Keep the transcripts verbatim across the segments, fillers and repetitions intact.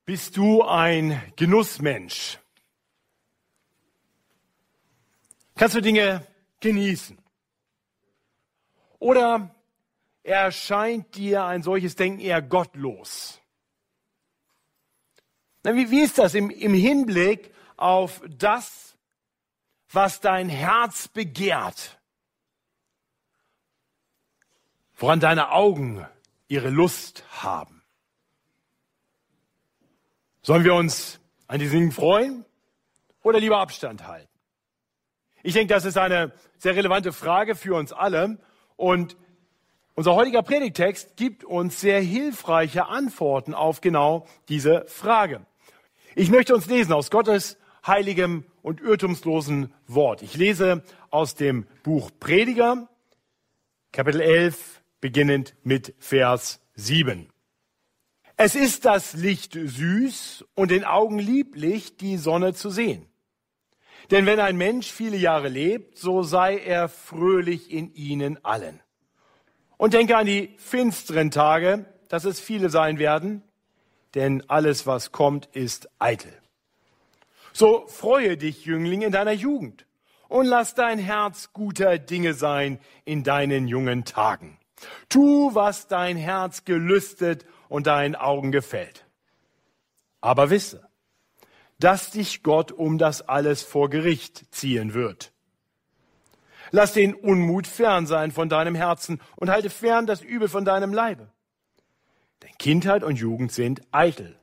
Bist du ein Genussmensch? Kannst du Dinge genießen? Oder erscheint dir ein solches Denken eher gottlos? Na, wie, wie ist das im, im Hinblick auf das, was dein Herz begehrt? Woran deine Augen ihre Lust haben? Sollen wir uns an diesen Dingen freuen oder lieber Abstand halten? Ich denke, das ist eine sehr relevante Frage für uns alle. Und unser heutiger Predigtext gibt uns sehr hilfreiche Antworten auf genau diese Frage. Ich möchte uns lesen aus Gottes heiligem und irrtumslosen Wort. Ich lese aus dem Buch Prediger, Kapitel elf, beginnend mit Vers sieben. Es ist das Licht süß und den Augen lieblich, die Sonne zu sehen. Denn wenn ein Mensch viele Jahre lebt, so sei er fröhlich in ihnen allen. Und denke an die finsteren Tage, dass es viele sein werden, denn alles, was kommt, ist eitel. So freue dich, Jüngling, in deiner Jugend und lass dein Herz guter Dinge sein in deinen jungen Tagen. Tu, was dein Herz gelüstet und deinen Augen gefällt. Aber wisse, dass dich Gott um das alles vor Gericht ziehen wird. Lass den Unmut fern sein von deinem Herzen und halte fern das Übel von deinem Leibe. Denn Kindheit und Jugend sind eitel.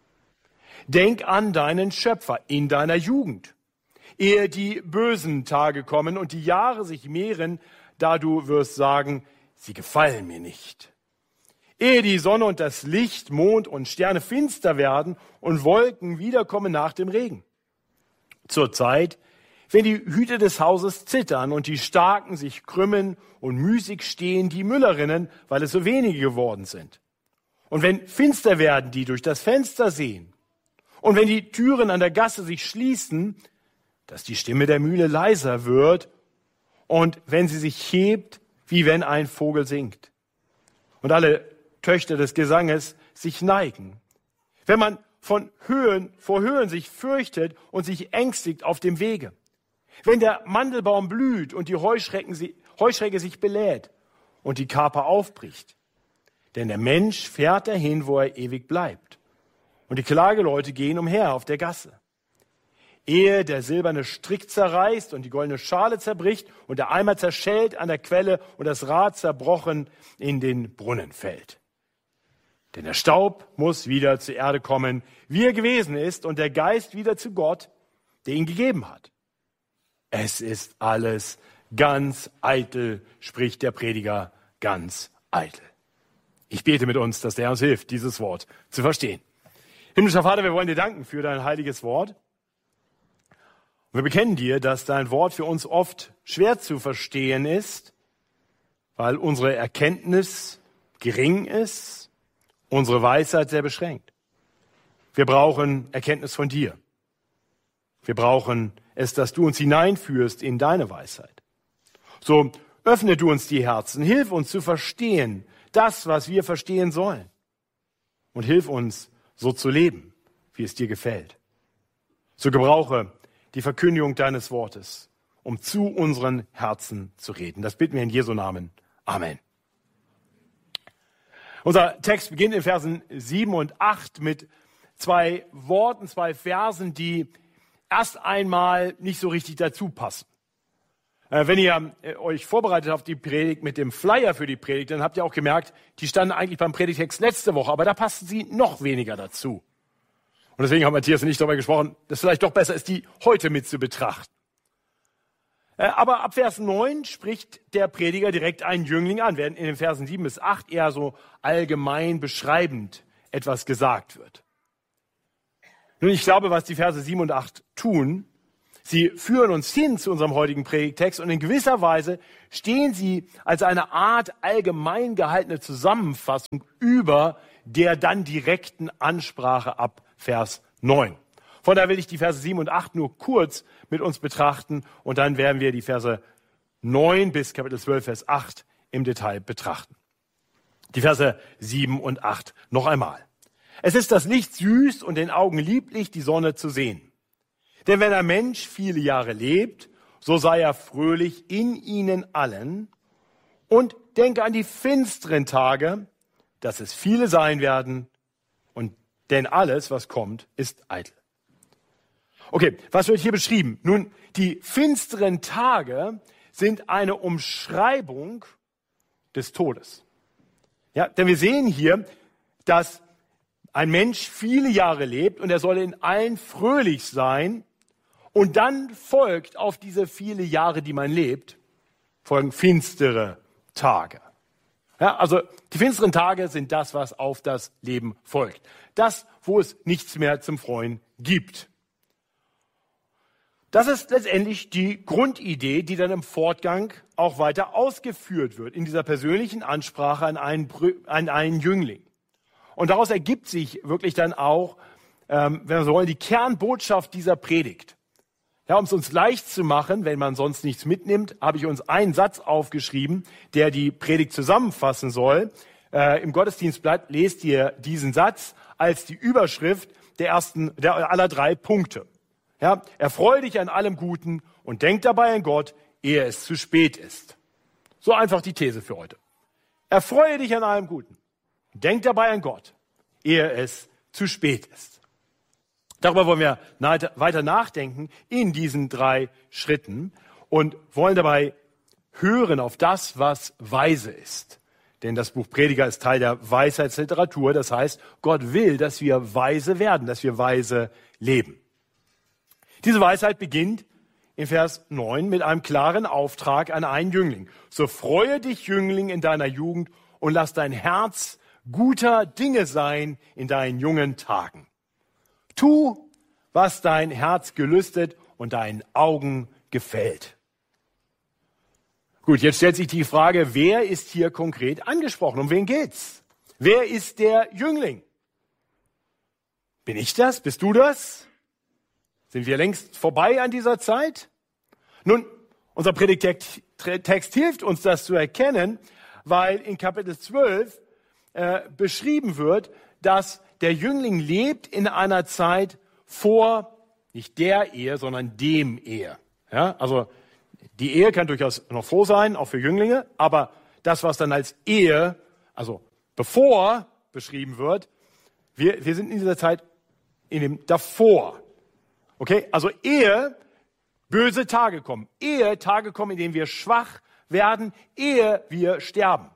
Denk an deinen Schöpfer in deiner Jugend, ehe die bösen Tage kommen und die Jahre sich mehren, da du wirst sagen, sie gefallen mir nicht. Ehe die Sonne und das Licht, Mond und Sterne finster werden und Wolken wiederkommen nach dem Regen. Zur Zeit, wenn die Hüte des Hauses zittern und die Starken sich krümmen und müßig stehen die Müllerinnen, weil es so wenige geworden sind. Und wenn finster werden die durch das Fenster sehen und wenn die Türen an der Gasse sich schließen, dass die Stimme der Mühle leiser wird und wenn sie sich hebt, wie wenn ein Vogel singt. Und alle Töchter des Gesanges sich neigen. Wenn man von Höhen, vor Höhen sich fürchtet und sich ängstigt auf dem Wege. Wenn der Mandelbaum blüht und die Heuschrecken, Heuschrecke sich belädt und die Kaper aufbricht. Denn der Mensch fährt dahin, wo er ewig bleibt. Und die Klageleute gehen umher auf der Gasse. Ehe der silberne Strick zerreißt und die goldene Schale zerbricht und der Eimer zerschellt an der Quelle und das Rad zerbrochen in den Brunnen fällt. Denn der Staub muss wieder zur Erde kommen, wie er gewesen ist, und der Geist wieder zu Gott, der ihn gegeben hat. Es ist alles ganz eitel, spricht der Prediger, ganz eitel. Ich bete mit uns, dass der Herr uns hilft, dieses Wort zu verstehen. Himmlischer Vater, wir wollen dir danken für dein heiliges Wort. Wir bekennen dir, dass dein Wort für uns oft schwer zu verstehen ist, weil unsere Erkenntnis gering ist, unsere Weisheit sehr beschränkt. Wir brauchen Erkenntnis von dir. Wir brauchen es, dass du uns hineinführst in deine Weisheit. So öffne du uns die Herzen, hilf uns zu verstehen, das, was wir verstehen sollen. Und hilf uns, so zu leben, wie es dir gefällt. So gebrauche die Verkündigung deines Wortes, um zu unseren Herzen zu reden. Das bitten wir in Jesu Namen. Amen. Unser Text beginnt in Versen sieben und acht mit zwei Worten, zwei Versen, die erst einmal nicht so richtig dazu passen. Äh, wenn ihr äh, euch vorbereitet auf die Predigt mit dem Flyer für die Predigt, dann habt ihr auch gemerkt, die standen eigentlich beim Predigtext letzte Woche, aber da passen sie noch weniger dazu. Und deswegen haben Matthias und ich darüber gesprochen, dass es vielleicht doch besser ist, die heute mit zu betrachten. Aber ab Vers neun spricht der Prediger direkt einen Jüngling an, während in den Versen sieben bis acht eher so allgemein beschreibend etwas gesagt wird. Nun, ich glaube, was die Verse sieben und acht tun, sie führen uns hin zu unserem heutigen Predigtext und in gewisser Weise stehen sie als eine Art allgemein gehaltene Zusammenfassung über der dann direkten Ansprache ab Vers neun. Von daher will ich die Verse sieben und acht nur kurz mit uns betrachten und dann werden wir die Verse neun bis Kapitel zwölf, Vers acht im Detail betrachten. Die Verse sieben und acht noch einmal. Es ist das Licht süß und den Augen lieblich, die Sonne zu sehen. Denn wenn ein Mensch viele Jahre lebt, so sei er fröhlich in ihnen allen und denke an die finsteren Tage, dass es viele sein werden, und denn alles, was kommt, ist eitel. Okay, was wird hier beschrieben? Nun, die finsteren Tage sind eine Umschreibung des Todes. Ja, denn wir sehen hier, dass ein Mensch viele Jahre lebt und er soll in allen fröhlich sein. Und dann folgt auf diese viele Jahre, die man lebt, folgen finstere Tage. Ja, also die finsteren Tage sind das, was auf das Leben folgt. Das, wo es nichts mehr zum Freuen gibt. Das ist letztendlich die Grundidee, die dann im Fortgang auch weiter ausgeführt wird, in dieser persönlichen Ansprache an einen, an einen Jüngling. Und daraus ergibt sich wirklich dann auch, ähm, wenn wir so wollen, die Kernbotschaft dieser Predigt. Ja, um es uns leicht zu machen, wenn man sonst nichts mitnimmt, habe ich uns einen Satz aufgeschrieben, der die Predigt zusammenfassen soll. Äh, Im Gottesdienstblatt lest ihr diesen Satz als die Überschrift der ersten, der aller drei Punkte. Ja, erfreue dich an allem Guten und denk dabei an Gott, ehe es zu spät ist. So einfach die These für heute. Erfreue dich an allem Guten. Denk dabei an Gott, ehe es zu spät ist. Darüber wollen wir weiter nachdenken in diesen drei Schritten und wollen dabei hören auf das, was weise ist. Denn das Buch Prediger ist Teil der Weisheitsliteratur. Das heißt, Gott will, dass wir weise werden, dass wir weise leben. Diese Weisheit beginnt in Vers neun mit einem klaren Auftrag an einen Jüngling. So freue dich, Jüngling, in deiner Jugend und lass dein Herz guter Dinge sein in deinen jungen Tagen. Tu, was dein Herz gelüstet und deinen Augen gefällt. Gut, jetzt stellt sich die Frage, wer ist hier konkret angesprochen? Um wen geht's? Wer ist der Jüngling? Bin ich das? Bist du das? Sind wir längst vorbei an dieser Zeit? Nun, unser Predigtext hilft uns, das zu erkennen, weil in Kapitel zwölf äh, beschrieben wird, dass der Jüngling lebt in einer Zeit vor, nicht der Ehe, sondern dem Ehe. Ja, also die Ehe kann durchaus noch vor sein, auch für Jünglinge, aber das, was dann als Ehe, also bevor beschrieben wird, wir, wir sind in dieser Zeit in dem davor. Okay, also ehe böse Tage kommen, ehe Tage kommen, in denen wir schwach werden, ehe wir sterben.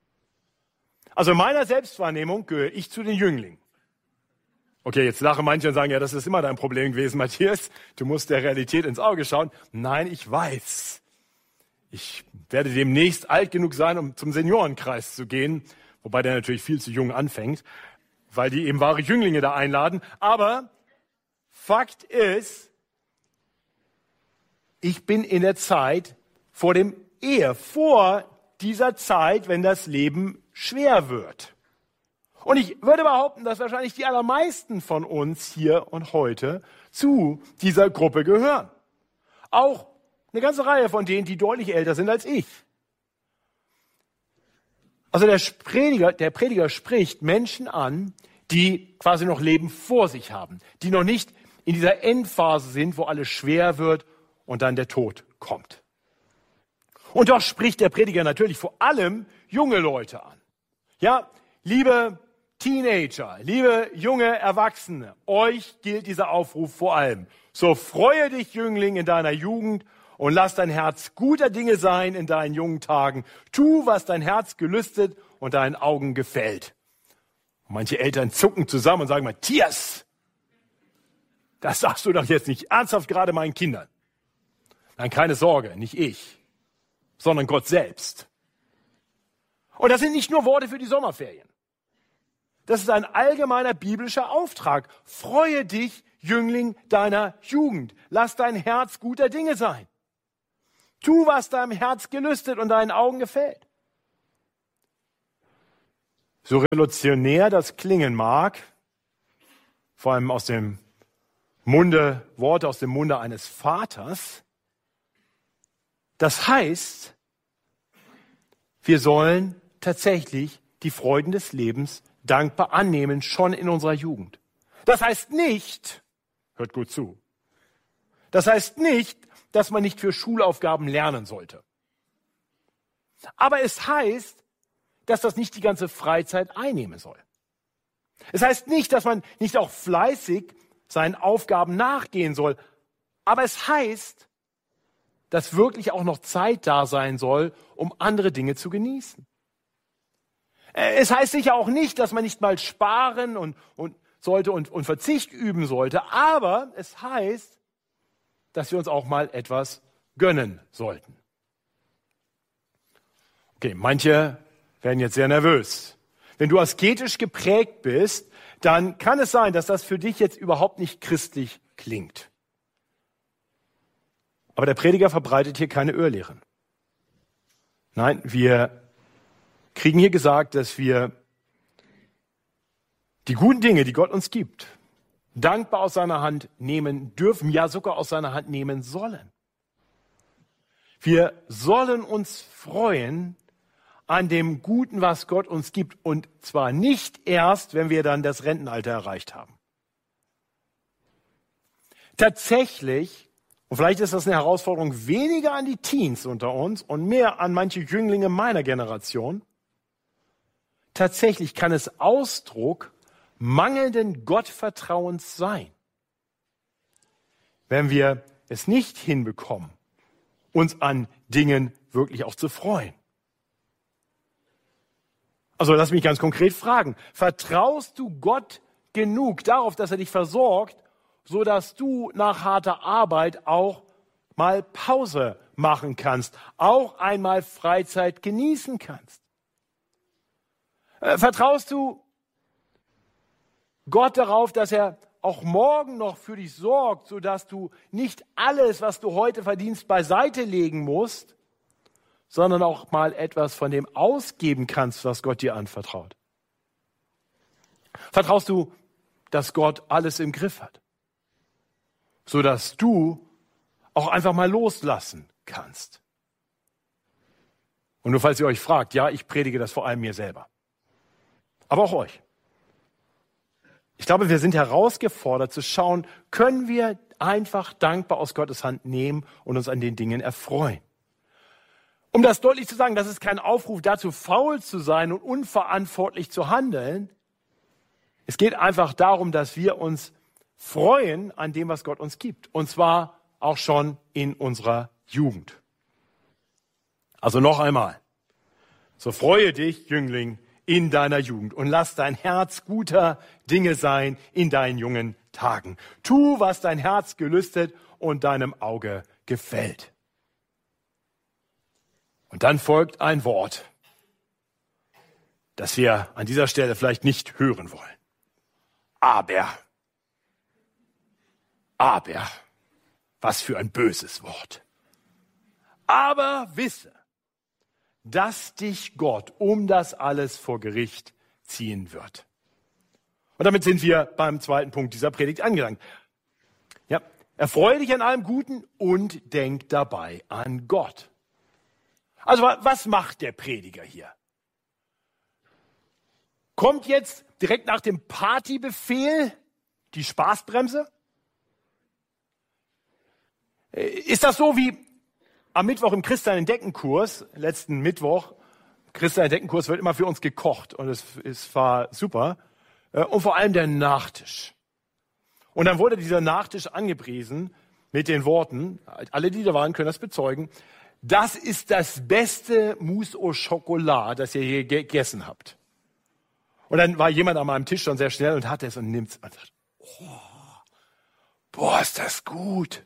Also in meiner Selbstwahrnehmung gehöre ich zu den Jünglingen. Okay, jetzt lachen manche und sagen, ja, das ist immer dein Problem gewesen, Matthias. Du musst der Realität ins Auge schauen. Nein, ich weiß. Ich werde demnächst alt genug sein, um zum Seniorenkreis zu gehen, wobei der natürlich viel zu jung anfängt, weil die eben wahre Jünglinge da einladen. Aber Fakt ist, ich bin in der Zeit vor dem Ehe, vor dieser Zeit, wenn das Leben schwer wird. Und ich würde behaupten, dass wahrscheinlich die allermeisten von uns hier und heute zu dieser Gruppe gehören. Auch eine ganze Reihe von denen, die deutlich älter sind als ich. Also der Prediger, der Prediger spricht Menschen an, die quasi noch Leben vor sich haben, die noch nicht in dieser Endphase sind, wo alles schwer wird und dann der Tod kommt. Und doch spricht der Prediger natürlich vor allem junge Leute an. Ja, liebe Teenager, liebe junge Erwachsene, euch gilt dieser Aufruf vor allem. So freue dich, Jüngling, in deiner Jugend und lass dein Herz guter Dinge sein in deinen jungen Tagen. Tu, was dein Herz gelüstet und deinen Augen gefällt. Und manche Eltern zucken zusammen und sagen, Matthias, das sagst du doch jetzt nicht ernsthaft gerade meinen Kindern. Nein, keine Sorge, nicht ich, sondern Gott selbst. Und das sind nicht nur Worte für die Sommerferien. Das ist ein allgemeiner biblischer Auftrag. Freue dich, Jüngling deiner Jugend. Lass dein Herz guter Dinge sein. Tu, was deinem Herz gelüstet und deinen Augen gefällt. So revolutionär das klingen mag, vor allem aus dem Munde, Worte aus dem Munde eines Vaters, das heißt, wir sollen tatsächlich die Freuden des Lebens dankbar annehmen, schon in unserer Jugend. Das heißt nicht, hört gut zu, das heißt nicht, dass man nicht für Schulaufgaben lernen sollte. Aber es heißt, dass das nicht die ganze Freizeit einnehmen soll. Es heißt nicht, dass man nicht auch fleißig seinen Aufgaben nachgehen soll. Aber es heißt, dass wirklich auch noch Zeit da sein soll, um andere Dinge zu genießen. Es heißt sicher auch nicht, dass man nicht mal sparen und, und sollte und, und Verzicht üben sollte. Aber es heißt, dass wir uns auch mal etwas gönnen sollten. Okay, manche werden jetzt sehr nervös. Wenn du asketisch geprägt bist, dann kann es sein, dass das für dich jetzt überhaupt nicht christlich klingt. Aber der Prediger verbreitet hier keine Irrlehren. Nein, wir kriegen hier gesagt, dass wir die guten Dinge, die Gott uns gibt, dankbar aus seiner Hand nehmen dürfen, ja sogar aus seiner Hand nehmen sollen. Wir sollen uns freuen an dem Guten, was Gott uns gibt, und zwar nicht erst, wenn wir dann das Rentenalter erreicht haben. Tatsächlich, und vielleicht ist das eine Herausforderung weniger an die Teens unter uns und mehr an manche Jünglinge meiner Generation, tatsächlich kann es Ausdruck mangelnden Gottvertrauens sein, wenn wir es nicht hinbekommen, uns an Dingen wirklich auch zu freuen. Also lass mich ganz konkret fragen, vertraust du Gott genug darauf, dass er dich versorgt, so dass du nach harter Arbeit auch mal Pause machen kannst, auch einmal Freizeit genießen kannst? Äh, vertraust du Gott darauf, dass er auch morgen noch für dich sorgt, so dass du nicht alles, was du heute verdienst, beiseite legen musst, sondern auch mal etwas von dem ausgeben kannst, was Gott dir anvertraut? Vertraust du, dass Gott alles im Griff hat, sodass du auch einfach mal loslassen kannst? Und nur falls ihr euch fragt, ja, ich predige das vor allem mir selber, aber auch euch. Ich glaube, wir sind herausgefordert zu schauen, können wir einfach dankbar aus Gottes Hand nehmen und uns an den Dingen erfreuen. Um das deutlich zu sagen, das ist kein Aufruf dazu, faul zu sein und unverantwortlich zu handeln. Es geht einfach darum, dass wir uns freuen an dem, was Gott uns gibt. Und zwar auch schon in unserer Jugend. Also noch einmal. So freue dich, Jüngling, in deiner Jugend und lass dein Herz guter Dinge sein in deinen jungen Tagen. Tu, was dein Herz gelüstet und deinem Auge gefällt. Und dann folgt ein Wort, das wir an dieser Stelle vielleicht nicht hören wollen. Aber, aber, was für ein böses Wort. Aber wisse, dass dich Gott um das alles vor Gericht ziehen wird. Und damit sind wir beim zweiten Punkt dieser Predigt angelangt. Ja, erfreue dich an allem Guten und denk dabei an Gott. Also was macht der Prediger hier? Kommt jetzt direkt nach dem Partybefehl die Spaßbremse? Ist das so wie am Mittwoch im Christian-Entdecken-Kurs, letzten Mittwoch? Christian-Entdecken-Kurs wird immer für uns gekocht und es, es war super. Und vor allem der Nachtisch. Und dann wurde dieser Nachtisch angepriesen mit den Worten, alle, die da waren, können das bezeugen, das ist das beste Mousse au Chocolat, das ihr je gegessen habt. Und dann war jemand an meinem Tisch schon sehr schnell und hat es und nimmt es und sagt, oh, boah, ist das gut.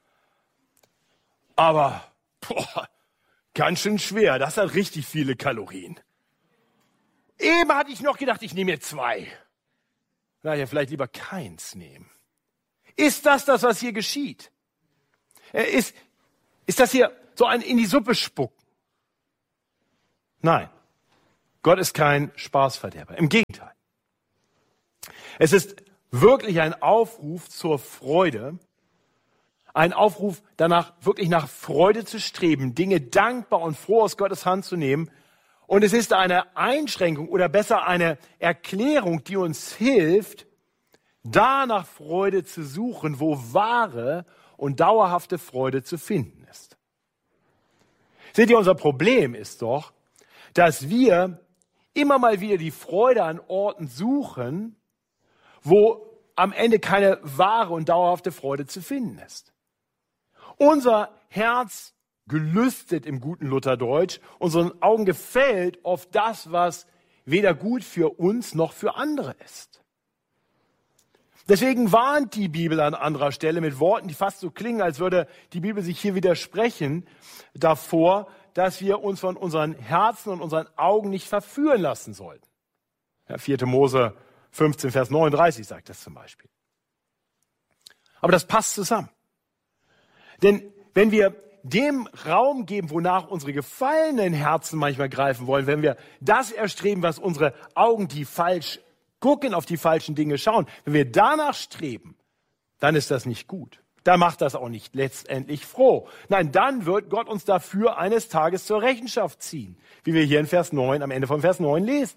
Aber, boah, ganz schön schwer, das hat richtig viele Kalorien. Eben hatte ich noch gedacht, ich nehme mir zwei. Na ja, vielleicht lieber keins nehmen. Ist das das, was hier geschieht? Ist, ist das hier so ein in die Suppe spucken? Nein, Gott ist kein Spaßverderber. Im Gegenteil. Es ist wirklich ein Aufruf zur Freude, ein Aufruf danach, wirklich nach Freude zu streben, Dinge dankbar und froh aus Gottes Hand zu nehmen Und es ist eine Einschränkung oder besser eine Erklärung, die uns hilft, da nach Freude zu suchen, wo wahre und dauerhafte Freude zu finden ist. Seht ihr, unser Problem ist doch, dass wir immer mal wieder die Freude an Orten suchen, wo am Ende keine wahre und dauerhafte Freude zu finden ist. Unser Herz gelüstet im guten Lutherdeutsch, unseren Augen gefällt oft das, was weder gut für uns noch für andere ist. Deswegen warnt die Bibel an anderer Stelle mit Worten, die fast so klingen, als würde die Bibel sich hier widersprechen, davor, dass wir uns von unseren Herzen und unseren Augen nicht verführen lassen sollten. Ja, vierte Mose fünfzehn, Vers neununddreißig sagt das zum Beispiel. Aber das passt zusammen. Denn wenn wir dem Raum geben, wonach unsere gefallenen Herzen manchmal greifen wollen, wenn wir das erstreben, was unsere Augen, die falsch gucken, auf die falschen Dinge schauen, wenn wir danach streben, dann ist das nicht gut. Da macht das auch nicht letztendlich froh. Nein, dann wird Gott uns dafür eines Tages zur Rechenschaft ziehen, wie wir hier in Vers neun, am Ende von Vers neun lesen.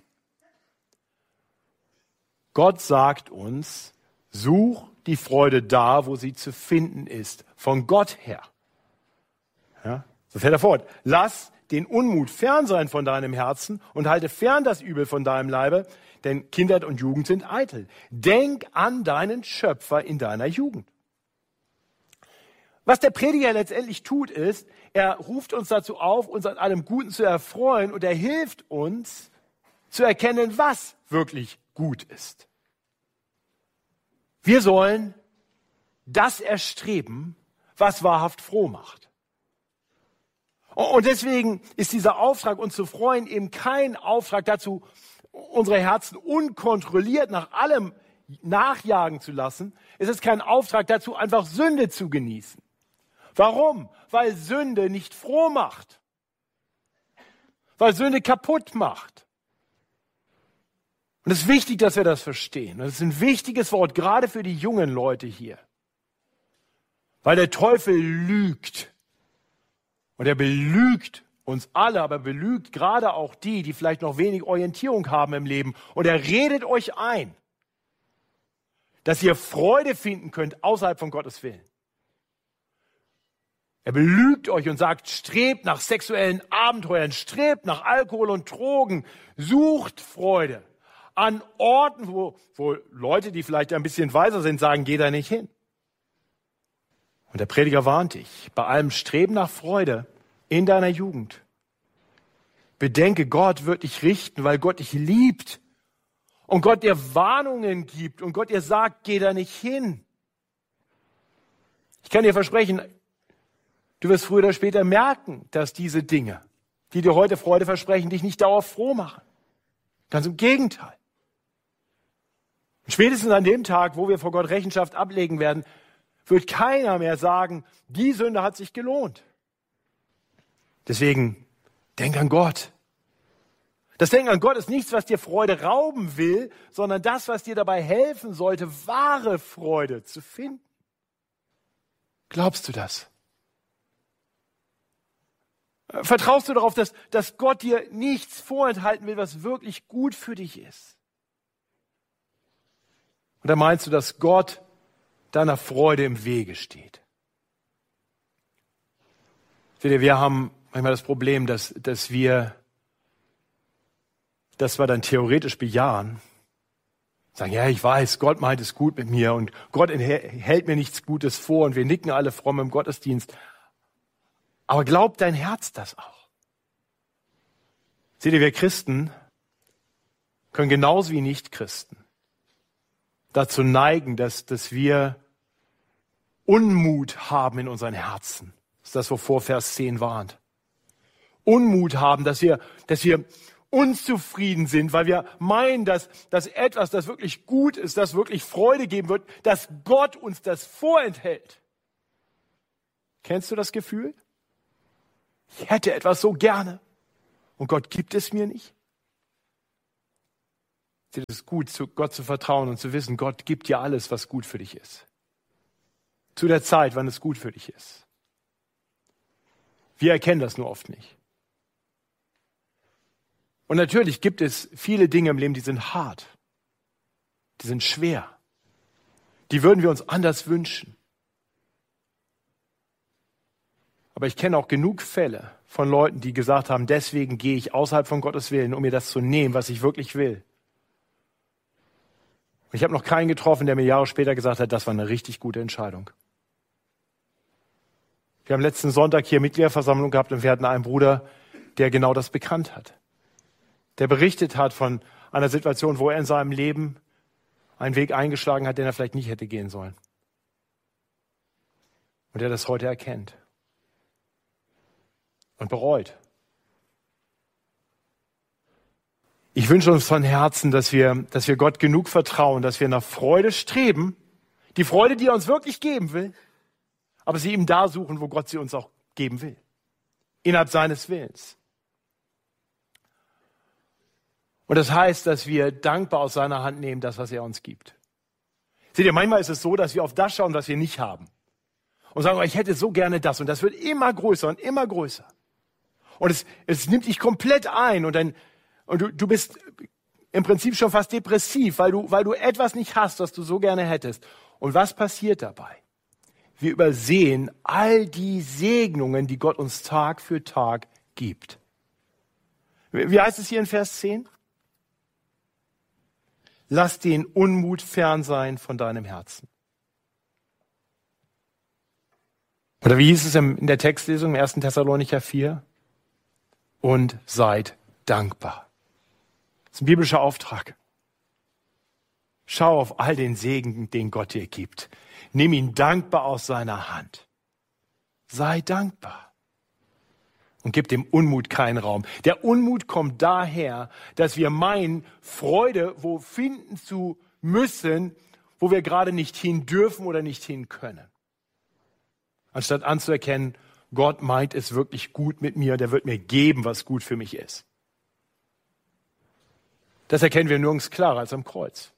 Gott sagt uns, such die Freude da, wo sie zu finden ist, von Gott her. Ja, so fährt er fort. Lass den Unmut fern sein von deinem Herzen und halte fern das Übel von deinem Leibe, denn Kindheit und Jugend sind eitel. Denk an deinen Schöpfer in deiner Jugend. Was der Prediger letztendlich tut, ist, er ruft uns dazu auf, uns an allem Guten zu erfreuen und er hilft uns zu erkennen, was wirklich gut ist. Wir sollen das erstreben, was wahrhaft froh macht. Und deswegen ist dieser Auftrag, uns zu freuen, eben kein Auftrag dazu, unsere Herzen unkontrolliert nach allem nachjagen zu lassen. Es ist kein Auftrag dazu, einfach Sünde zu genießen. Warum? Weil Sünde nicht froh macht. Weil Sünde kaputt macht. Und es ist wichtig, dass wir das verstehen. Das ist ein wichtiges Wort, gerade für die jungen Leute hier. Weil der Teufel lügt. Und er belügt uns alle, aber belügt gerade auch die, die vielleicht noch wenig Orientierung haben im Leben. Und er redet euch ein, dass ihr Freude finden könnt außerhalb von Gottes Willen. Er belügt euch und sagt, strebt nach sexuellen Abenteuern, strebt nach Alkohol und Drogen, sucht Freude an Orten, wo, wo Leute, die vielleicht ein bisschen weiser sind, sagen, geh da nicht hin. Und der Prediger warnt dich, bei allem Streben nach Freude in deiner Jugend. Bedenke, Gott wird dich richten, weil Gott dich liebt und Gott dir Warnungen gibt und Gott dir sagt, geh da nicht hin. Ich kann dir versprechen, du wirst früher oder später merken, dass diese Dinge, die dir heute Freude versprechen, dich nicht dauerhaft froh machen. Ganz im Gegenteil. Und spätestens an dem Tag, wo wir vor Gott Rechenschaft ablegen werden, wird keiner mehr sagen, die Sünde hat sich gelohnt. Deswegen, denk an Gott. Das Denken an Gott ist nichts, was dir Freude rauben will, sondern das, was dir dabei helfen sollte, wahre Freude zu finden. Glaubst du das? Vertraust du darauf, dass, dass Gott dir nichts vorenthalten will, was wirklich gut für dich ist? Oder meinst du, dass Gott deiner Freude im Wege steht? Seht ihr, wir haben manchmal das Problem, dass, dass wir das zwar dann theoretisch bejahen, sagen, ja, ich weiß, Gott meint es gut mit mir und Gott hält mir nichts Gutes vor und wir nicken alle fromm im Gottesdienst. Aber glaubt dein Herz das auch? Seht ihr, wir Christen können genauso wie Nichtchristen dazu neigen, dass, dass wir Unmut haben in unseren Herzen. Das ist das, wovor Vers zehn warnt. Unmut haben, dass wir, dass wir unzufrieden sind, weil wir meinen, dass, dass etwas, das wirklich gut ist, das wirklich Freude geben wird, dass Gott uns das vorenthält. Kennst du das Gefühl? Ich hätte etwas so gerne und Gott gibt es mir nicht. Es ist gut, zu Gott zu vertrauen und zu wissen, Gott gibt dir alles, was gut für dich ist. Zu der Zeit, wann es gut für dich ist. Wir erkennen das nur oft nicht. Und natürlich gibt es viele Dinge im Leben, die sind hart, die sind schwer. Die würden wir uns anders wünschen. Aber ich kenne auch genug Fälle von Leuten, die gesagt haben, deswegen gehe ich außerhalb von Gottes Willen, um mir das zu nehmen, was ich wirklich will. Und ich habe noch keinen getroffen, der mir Jahre später gesagt hat, das war eine richtig gute Entscheidung. Wir haben letzten Sonntag hier Mitgliederversammlung gehabt und wir hatten einen Bruder, der genau das bekannt hat. Der berichtet hat von einer Situation, wo er in seinem Leben einen Weg eingeschlagen hat, den er vielleicht nicht hätte gehen sollen. Und der das heute erkennt. Und bereut. Ich wünsche uns von Herzen, dass wir, dass wir Gott genug vertrauen, dass wir nach Freude streben, die Freude, die er uns wirklich geben will, aber sie ihm da suchen, wo Gott sie uns auch geben will. Innerhalb seines Willens. Und das heißt, dass wir dankbar aus seiner Hand nehmen, das, was er uns gibt. Seht ihr, manchmal ist es so, dass wir auf das schauen, was wir nicht haben. Und sagen, ich hätte so gerne das. Und das wird immer größer und immer größer. Und es, es nimmt dich komplett ein und, dann, und du, du bist im Prinzip schon fast depressiv, weil du, weil du etwas nicht hast, was du so gerne hättest. Und was passiert dabei? Wir übersehen all die Segnungen, die Gott uns Tag für Tag gibt. Wie heißt es hier in Vers zehn? Lass den Unmut fern sein von deinem Herzen. Oder wie hieß es in der Textlesung im ersten Thessalonicher vier? Und seid dankbar. Das ist ein biblischer Auftrag. Schau auf all den Segen, den Gott dir gibt. Nimm ihn dankbar aus seiner Hand. Sei dankbar. Und gib dem Unmut keinen Raum. Der Unmut kommt daher, dass wir meinen, Freude wo finden zu müssen, wo wir gerade nicht hin dürfen oder nicht hin können. Anstatt anzuerkennen, Gott meint es wirklich gut mit mir, der wird mir geben, was gut für mich ist. Das erkennen wir nirgends klarer als am Kreuz.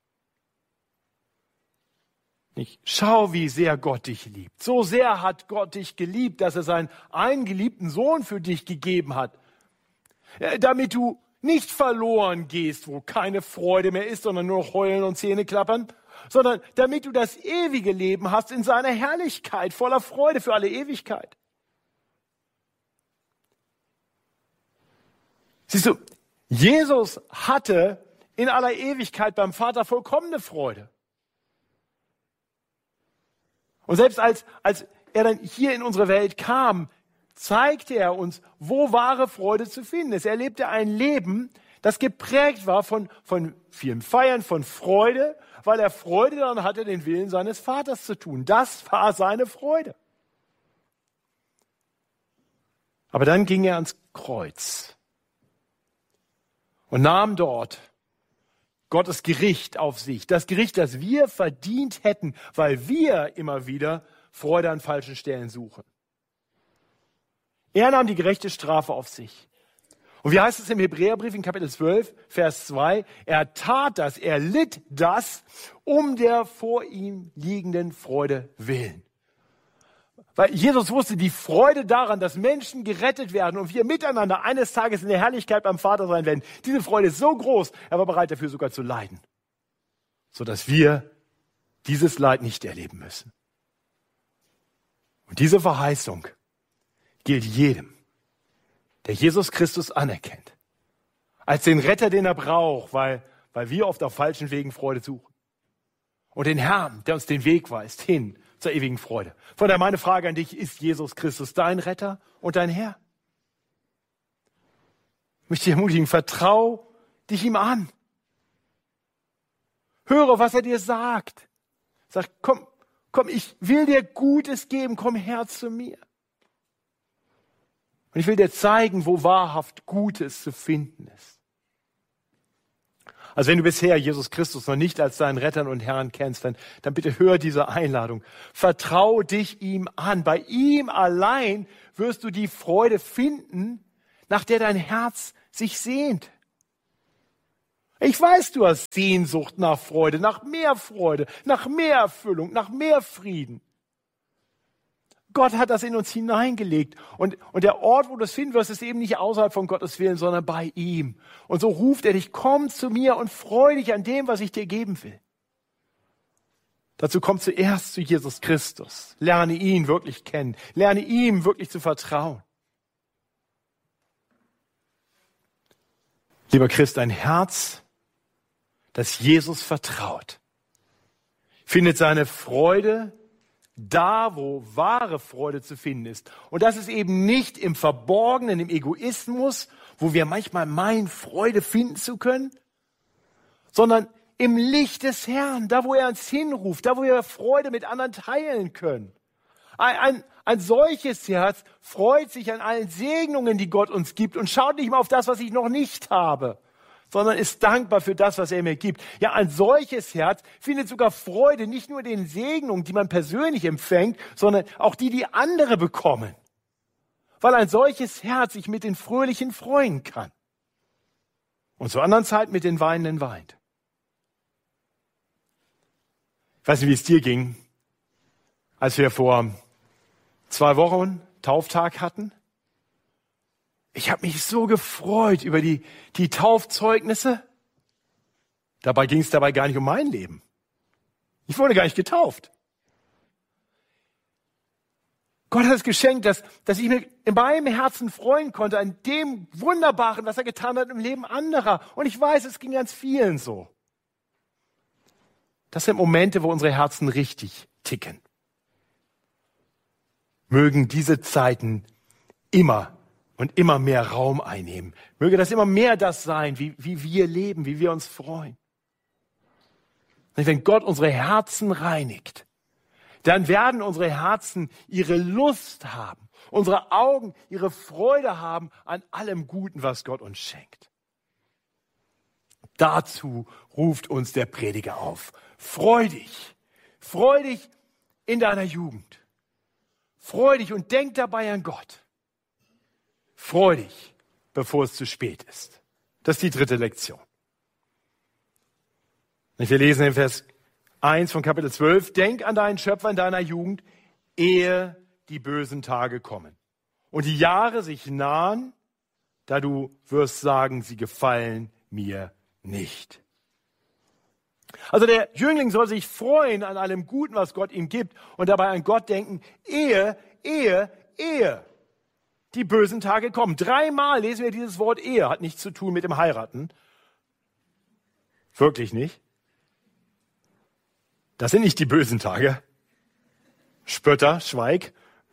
Nicht? Schau, wie sehr Gott dich liebt. So sehr hat Gott dich geliebt, dass er seinen eingeliebten Sohn für dich gegeben hat, damit du nicht verloren gehst, wo keine Freude mehr ist, sondern nur Heulen und Zähne klappern, sondern damit du das ewige Leben hast in seiner Herrlichkeit, voller Freude für alle Ewigkeit. Siehst du, Jesus hatte in aller Ewigkeit beim Vater vollkommene Freude. Und selbst als, als er dann hier in unsere Welt kam, zeigte er uns, wo wahre Freude zu finden ist. Er lebte ein Leben, das geprägt war von, von vielen Feiern, von Freude, weil er Freude daran hatte, den Willen seines Vaters zu tun. Das war seine Freude. Aber dann ging er ans Kreuz und nahm dort Gottes Gericht auf sich. Das Gericht, das wir verdient hätten, weil wir immer wieder Freude an falschen Stellen suchen. Er nahm die gerechte Strafe auf sich. Und wie heißt es im Hebräerbrief in Kapitel zwölf, Vers zwei? Er tat das, er litt das, um der vor ihm liegenden Freude willen. Weil Jesus wusste, die Freude daran, dass Menschen gerettet werden und wir miteinander eines Tages in der Herrlichkeit beim Vater sein werden, diese Freude ist so groß, er war bereit dafür sogar zu leiden, sodass wir dieses Leid nicht erleben müssen. Und diese Verheißung gilt jedem, der Jesus Christus anerkennt, als den Retter, den er braucht, weil, weil wir oft auf falschen Wegen Freude suchen. Und den Herrn, der uns den Weg weist, hin zur ewigen Freude. Von daher meine Frage an dich, ist Jesus Christus dein Retter und dein Herr? Ich möchte dich ermutigen, vertrau dich ihm an. Höre, was er dir sagt. Sag, komm, komm, ich will dir Gutes geben, komm her zu mir. Und ich will dir zeigen, wo wahrhaft Gutes zu finden ist. Also wenn du bisher Jesus Christus noch nicht als deinen Retter und Herrn kennst, dann, dann bitte hör diese Einladung. Vertrau dich ihm an. Bei ihm allein wirst du die Freude finden, nach der dein Herz sich sehnt. Ich weiß, du hast Sehnsucht nach Freude, nach mehr Freude, nach mehr Erfüllung, nach mehr Frieden. Gott hat das in uns hineingelegt. Und, und der Ort, wo du es finden wirst, ist eben nicht außerhalb von Gottes Willen, sondern bei ihm. Und so ruft er dich, komm zu mir und freu dich an dem, was ich dir geben will. Dazu komm zuerst zu Jesus Christus. Lerne ihn wirklich kennen. Lerne ihm wirklich zu vertrauen. Lieber Christ, ein Herz, das Jesus vertraut, findet seine Freude da, wo wahre Freude zu finden ist. Und das ist eben nicht im Verborgenen, im Egoismus, wo wir manchmal meinen, Freude finden zu können, sondern im Licht des Herrn, da wo er uns hinruft, da wo wir Freude mit anderen teilen können. Ein, ein, ein solches Herz freut sich an allen Segnungen, die Gott uns gibt und schaut nicht mal auf das, was ich noch nicht habe, sondern ist dankbar für das, was er mir gibt. Ja, ein solches Herz findet sogar Freude, nicht nur den Segnungen, die man persönlich empfängt, sondern auch die, die andere bekommen. Weil ein solches Herz sich mit den Fröhlichen freuen kann. Und zur anderen Zeit mit den Weinenden weint. Ich weiß nicht, wie es dir ging, als wir vor zwei Wochen Tauftag hatten. Ich habe mich so gefreut über die, die Taufzeugnisse. Dabei ging es dabei gar nicht um mein Leben. Ich wurde gar nicht getauft. Gott hat es geschenkt, dass, dass ich mich in meinem Herzen freuen konnte an dem Wunderbaren, was er getan hat im Leben anderer. Und ich weiß, es ging ganz vielen so. Das sind Momente, wo unsere Herzen richtig ticken. Mögen diese Zeiten immer und immer mehr Raum einnehmen. Möge das immer mehr das sein, wie, wie wir leben, wie wir uns freuen. Und wenn Gott unsere Herzen reinigt, dann werden unsere Herzen ihre Lust haben, unsere Augen ihre Freude haben an allem Guten, was Gott uns schenkt. Dazu ruft uns der Prediger auf. Freu dich, freu dich in deiner Jugend. Freu dich und denk dabei an Gott. Freu dich, bevor es zu spät ist. Das ist die dritte Lektion. Wir lesen in Vers eins von Kapitel zwölf. Denk an deinen Schöpfer in deiner Jugend, ehe die bösen Tage kommen. Und die Jahre sich nahen, da du wirst sagen, sie gefallen mir nicht. Also der Jüngling soll sich freuen an allem Guten, was Gott ihm gibt und dabei an Gott denken, ehe, ehe, ehe die bösen Tage kommen. Dreimal lesen wir dieses Wort Ehe, hat nichts zu tun mit dem Heiraten. Wirklich nicht. Das sind nicht die bösen Tage. Spötter, schweig.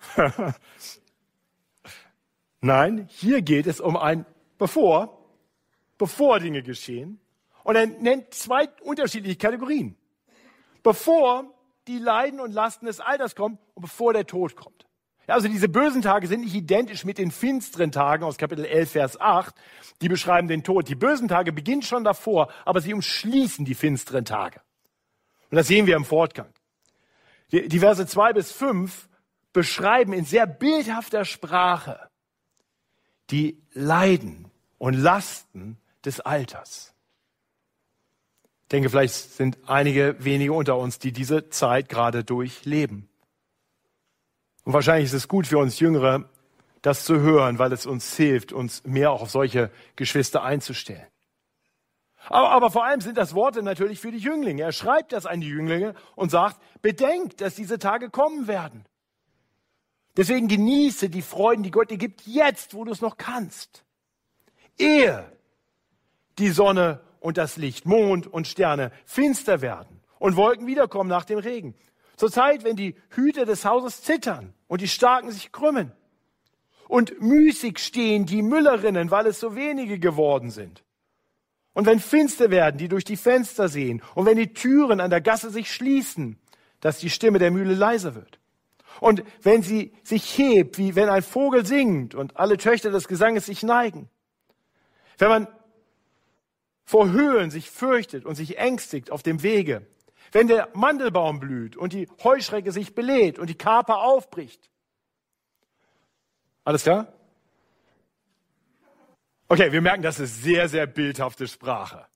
Nein, hier geht es um ein Bevor, bevor Dinge geschehen. Und er nennt zwei unterschiedliche Kategorien. Bevor die Leiden und Lasten des Alters kommen und bevor der Tod kommt. Ja, also diese bösen Tage sind nicht identisch mit den finsteren Tagen aus Kapitel elf, Vers acht. Die beschreiben den Tod. Die bösen Tage beginnen schon davor, aber sie umschließen die finsteren Tage. Und das sehen wir im Fortgang. Die, die Verse zwei bis fünf beschreiben in sehr bildhafter Sprache die Leiden und Lasten des Alters. Ich denke, vielleicht sind einige wenige unter uns, die diese Zeit gerade durchleben. Und wahrscheinlich ist es gut für uns Jüngere, das zu hören, weil es uns hilft, uns mehr auch auf solche Geschwister einzustellen. Aber, aber vor allem sind das Worte natürlich für die Jünglinge. Er schreibt das an die Jünglinge und sagt, bedenkt, dass diese Tage kommen werden. Deswegen genieße die Freuden, die Gott dir gibt, jetzt, wo du es noch kannst. Ehe die Sonne und das Licht, Mond und Sterne finster werden und Wolken wiederkommen nach dem Regen. Zur Zeit, wenn die Hüter des Hauses zittern und die Starken sich krümmen. Und müßig stehen die Müllerinnen, weil es so wenige geworden sind. Und wenn finster werden, die durch die Fenster sehen. Und wenn die Türen an der Gasse sich schließen, dass die Stimme der Mühle leiser wird. Und wenn sie sich hebt, wie wenn ein Vogel singt und alle Töchter des Gesanges sich neigen. Wenn man vor Höhlen sich fürchtet und sich ängstigt auf dem Wege. Wenn der Mandelbaum blüht und die Heuschrecke sich belädt und die Kaper aufbricht. Alles klar? Okay, wir merken, das ist sehr, sehr bildhafte Sprache.